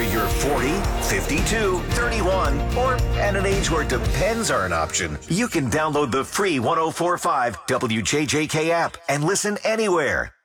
Whether you're 40, 52, 31, or at an age where depends are an option, you can download the free 104.5 WJJK app and listen anywhere.